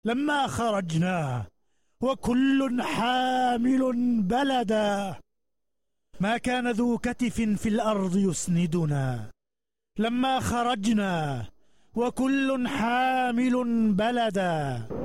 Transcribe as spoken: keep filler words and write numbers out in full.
لما خرجنا وكل حامل بلدا، ما كان ذو كتف في الأرض يسندنا. لما خرجنا وكل حامل بلدا.